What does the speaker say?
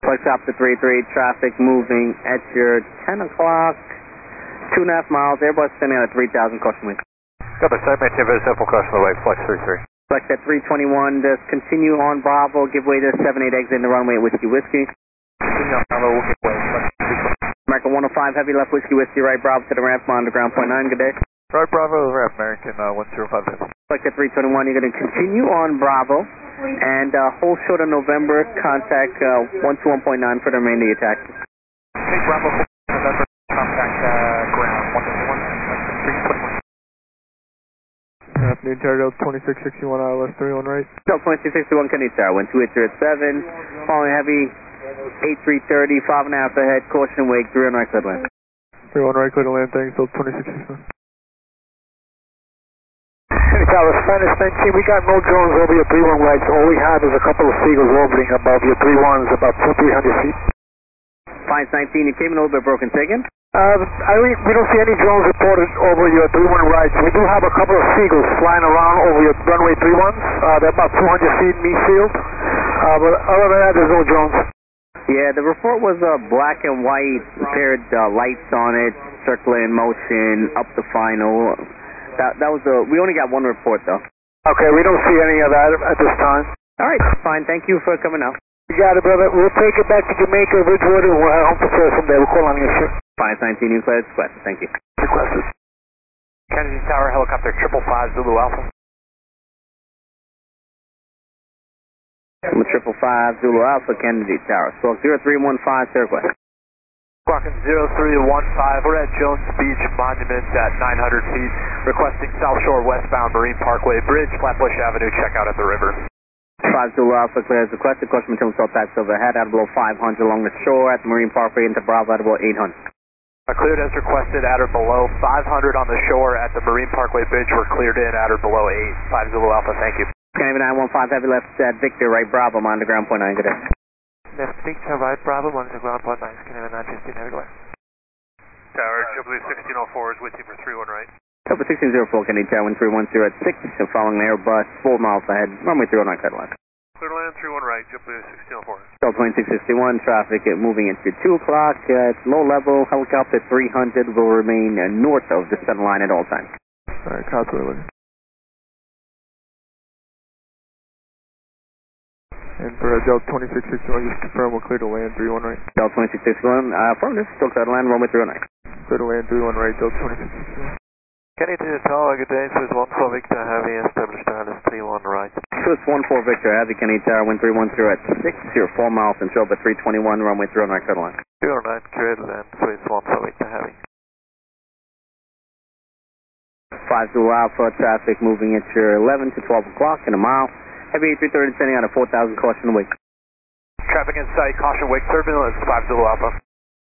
Flex up to 33, traffic moving at your 10 o'clock, 2.5 miles, Airbus sending out at 3,000, caution wind. Got the segment, simple caution away, Flex 33. Flex at 321, just continue on Bravo, give way to 78, exit in the runway at Whiskey Whiskey. Continue on Bravo, we'll give way, Flex 320. American 105, heavy left Whiskey Whiskey, right Bravo to the ramp, monitor ground point 9, good day. Right Bravo, ramp, American 105. Flex at 321, you're going to continue on Bravo, and hold short of November, contact 121.9 for the remainder of the attack. Hey Bravo, November, contact ground 121, 321. Afternoon, Terradale 2661 ILS 31 right. Delta 2661, Kennedy Tower, 1280 at 7, following heavy, 8330, 5.5 ahead, caution wake, 3 on right, clear to land. 31 right, clear to land, thanks, Delta 2661. Kennedy Tower, Spanish 19, we got no drones over your 31 right, so all we have is a couple of Seagulls orbiting above your 31s, about 200-300 feet. Fines 19, you came in a little bit broken, say again? We don't see any drones reported over your 31 right. We do have a couple of Seagulls flying around over your runway 31s. They're about 200 feet in each field. But other than that, there's no drones. Yeah, the report was black and white, paired lights on it, circling motion, up the final. That was we only got one report though. Okay, we don't see any of that at this time. Alright, fine, thank you for coming out. You got it, brother. We'll take it back to Jamaica, Bridgewater, and we'll head home to Florida from there. We'll call on you, sir. Fines 19, you cleared, thank you. Requested. Kennedy Tower, helicopter 555 Zulu Alpha. 555 Zulu Alpha, Kennedy Tower. Squawk 0315, sir, request. Squawking 0315, we're at Jones Beach Monument at 900 feet, requesting South Shore westbound Marine Parkway Bridge, Flatbush Avenue, check out at the river. 5 Zulu Alpha clears requested, caution material cell tax overhead, out below 500 along the shore at the Marine Parkway into Bravo, out below 800. Cleared as requested at or below 500 on the shore at the Marine Parkway Bridge, we're cleared in at or below 8. 5 Zulu Alpha, thank you. Canada 915, heavy left at Victor, right Bravo, monitor ground point 9, good day. Left Victor, right Bravo, monitor ground point 9, Canada 915, heavy left. Tower, W1604 is with you for 31 right. Over 1604, Kennedy Tower, 1310 at 6, and following the Airbus, 4 miles ahead, runway 309, clear to land. Clear to land, 31 right, W1604. Delta 2661, traffic moving into 2 o'clock, it's low level, helicopter 300 will remain north of the center line at all times. Alright, copy, we're looking. And for Delta 2661, just confirm we're clear to land 31 right. Delta 2661, affirmative, still clear to land, runway 309. Clear to land 31 right, Delta 2661. Kennedy Tower, good day, Swiss 14 Victor Heavy, established Alice 31 right. Swiss 14 Victor Heavy, Kennedy Tower, 1310 at 6, you're 4 miles and show up at 321, runway 309, clear to land. 309, clear to land, Swiss 14 Victor Heavy. 5 Zulu Alpha, traffic moving at your 11 to 12 o'clock in a mile. Heavy 330 sending out a 4,000 caution wake. Traffic in sight, caution wake turbulence, 5 Zulu Alpha.